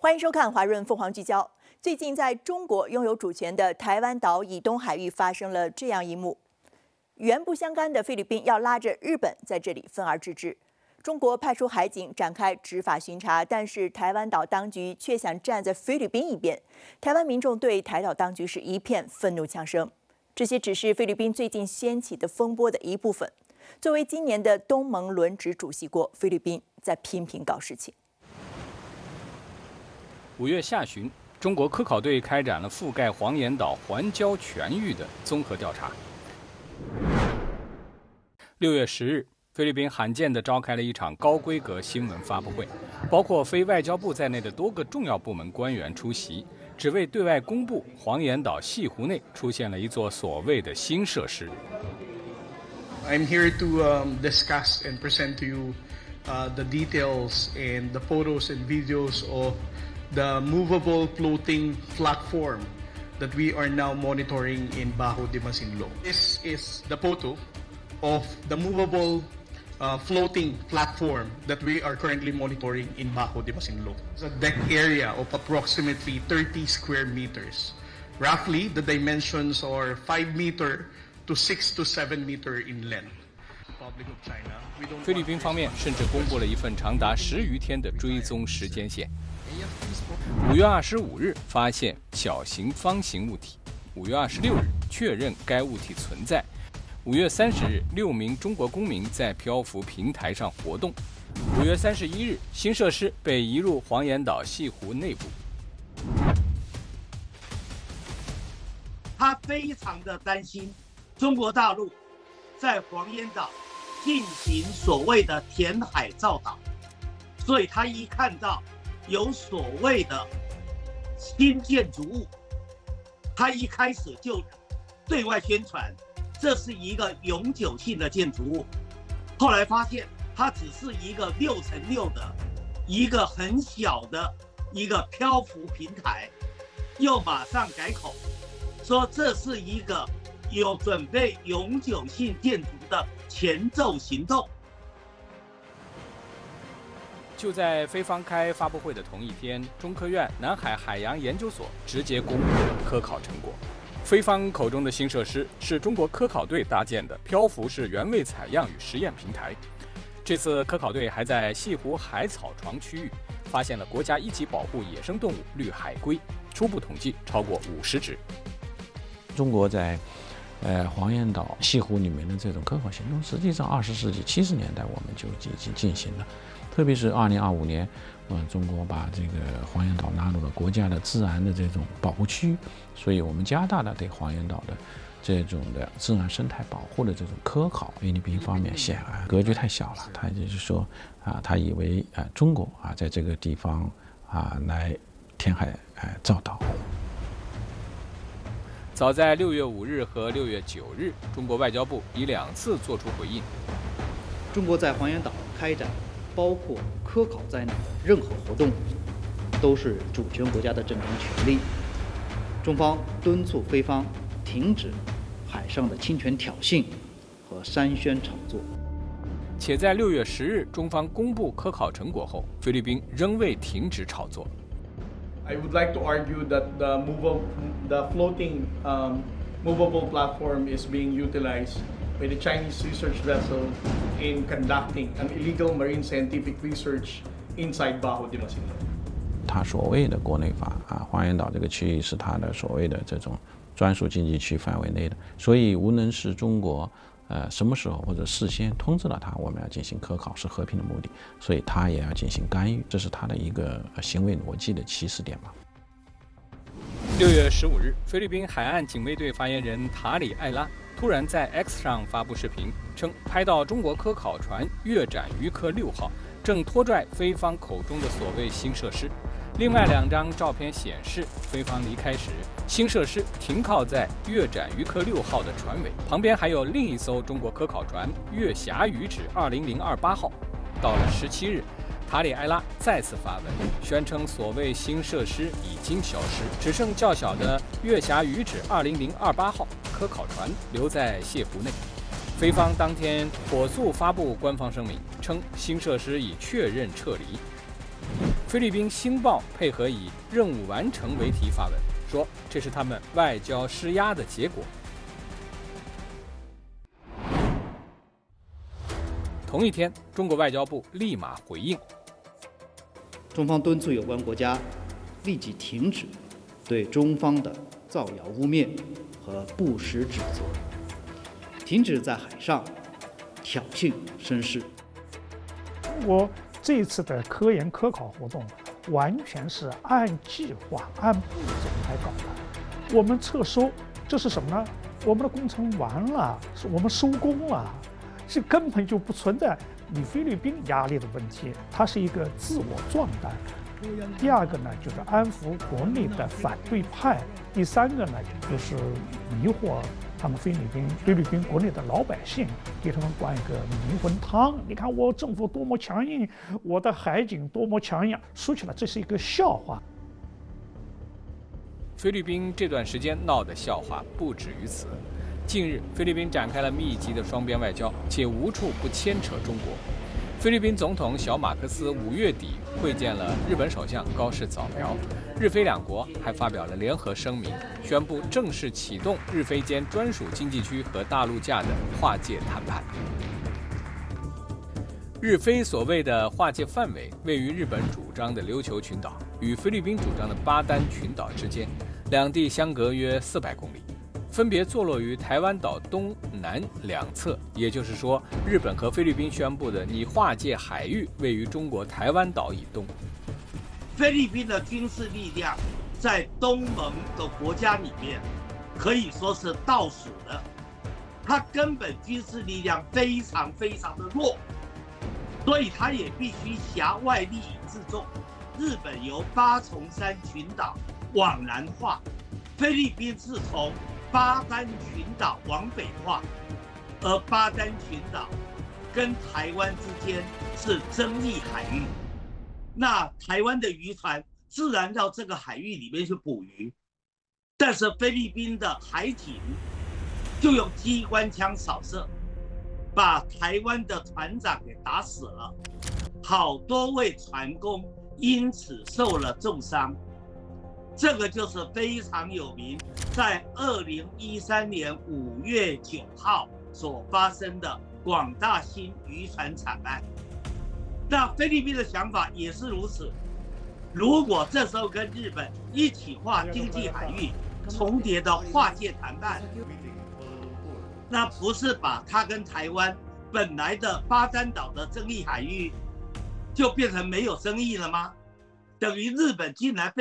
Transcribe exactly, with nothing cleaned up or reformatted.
欢迎收看华润凤凰聚焦。最近，在中国拥有主权的台湾岛以东海域发生了这样一幕：源不相干的菲律宾要拉着日本在这里分而治之。中国派出海警展开执法巡查，但是台湾岛当局却想站在菲律宾一边。台湾民众对台岛当局是一片愤怒呛声。这些只是菲律宾最近掀起的风波的一部分。作为今年的东盟轮值主席国，菲律宾在频频搞事情。 五月下旬，中国科考队开展了覆盖黄岩岛环礁全域的综合调查。六月十日，菲律宾罕见地召开了一场高规格新闻发布会，包括非外交部在内的多个重要部门官员出席，只为对外公布黄岩岛西湖内出现了一座所谓的新设施。 I'm here to um, discuss and present to you uh, the details and the photos and videos of the movable floating platform that we are now monitoring in Bajo de Masinloc. This is the photo of the movable uh, floating platform that we are currently monitoring in Bajo de Masinloc. It's a deck area of approximately thirty square meters. Roughly, the dimensions are five meter to six to seven meter in length. 菲律宾方面甚至公布了一份长达十余天的追踪时间线。五月二十五日发现小型方形物体，五月二十六日确认该物体存在。五月三十日，六名中国公民在漂浮平台上活动。五月三十一日，新设施被移入黄岩岛西湖内部。 他非常的担心中国大陆在黄岩岛进行所谓的填海造岛，所以他一看到有所谓的新建筑物，他一开始就对外宣传这是一个永久性的建筑物，后来发现它只是一个六乘六的一个很小的一个漂浮平台，又马上改口说这是一个有准备永久性建筑的前奏行动。 就在菲方开发布会的同一天，中科院南海海洋研究所直接公布了科考成果。菲方口中的新设施是中国科考队搭建的漂浮式原位采样与实验平台。这次科考队还在西湖海草床区域发现了国家一级保护野生动物绿海龟，初步统计超过五十只。 中国在呃黄岩岛西湖里面的这种科考行动，实际上二十世纪七十年代我们就已经进行了，特别是二零二五年，呃，中国把这个黄岩岛纳入了国家的自然的这种保护区域，所以我们加大了对黄岩岛的这种的自然生态保护的这种科考。菲律宾方面显然格局太小了，他也就是说啊，他以为啊中国啊在这个地方啊来填海啊造岛。 早在六月五日和六月九日，中国外交部已两次作出回应。 中国在黄岩岛开展包括科考在内的任何活动，都是主权国家的正当权利。中方敦促菲方停止海上的侵权挑衅和商宣炒作。 且在六月十日，中方公布科考成果后，菲律宾仍未停止炒作。 I would like to argue that the movable, the floating um, movable platform is being utilized by the Chinese research vessel in conducting an illegal marine scientific research inside Bajo de Masinloc. 他所谓的国内法啊，黄岩岛这个区域是他的所谓的这种专属经济区范围内的，所以无论是中国呃什么时候或者事先通知了他我们要进行科考是和平的目的，所以他也要进行干预，这是他的一个行为逻辑的起始点吧。 六月十五日，菲律宾海岸警卫队发言人塔里艾拉突然在 X 上发布视频，称拍到中国科考船越展渔科六号正拖拽菲方口中的所谓新设施。另外两张照片显示，菲方离开时，新设施停靠在越展渔科六号的船尾，旁边还有另一艘中国科考船越峡鱼指二零零二八号。到了十七日，塔里埃拉再次发文，宣称所谓新设施已经消失，只剩较小的越峡鱼指二零零二八号科考船留在泻湖内。菲方当天火速发布官方声明，称新设施已确认撤离。 菲律宾《星报》配合以“任务完成”为题发文，说这是他们外交施压的结果。同一天，中国外交部立马回应， 中方敦促有关国家立即停止对中方的造谣污蔑和不实指责，停止在海上挑衅生事。 中国这一次的科研科考活动完全是按计划、按步骤来搞的。我们撤收，这是什么呢？我们的工程完了，是我们收工了，是根本就不存在你菲律宾压力的问题，它是一个自我状态。第二个呢，就是安抚国内的反对派；第三个呢，就是迷惑他们菲律宾菲律宾国内的老百姓，给他们灌一个迷魂汤。你看我政府多么强硬，我的海警多么强硬，说起来这是一个笑话。 菲律宾这段时间闹的笑话不止于此。近日，菲律宾展开了密集的双边外交，且无处不牵扯中国。菲律宾总统小马克思五月底会见了日本首相高市早苗，日菲两国还发表了联合声明，宣布正式启动日菲间专属经济区和大陆架的划界谈判。日菲所谓的划界范围位于日本主张的琉球群岛与菲律宾主张的巴丹群岛之间，两地相隔约四百公里。分别坐落于台湾岛东南两侧，也就是说，日本和菲律宾宣布的拟划界海域位于中国台湾岛以东。 菲律宾的军事力量在东盟的国家里面可以说是倒数的，它根本军事力量非常非常的弱，所以它也必须挟外利益自重。日本由八重山群岛往南划，菲律宾是从巴丹群岛往北划，而巴丹群岛跟台湾之间是争议海域，那台湾的渔船自然到这个海域里面去捕鱼，但是菲律宾的海警就用机关枪扫射，把台湾的船长给打死了，好多位船工因此受了重伤。这个就是非常有名，在二零一三年五月九号所发生的广大兴渔船惨案。那菲律宾的想法也是如此，如果这时候跟日本一起划经济海域重叠的划界谈判，那不是把它跟台湾本来的巴丹岛的争议海域就变成没有争议了吗？等于日本竟然被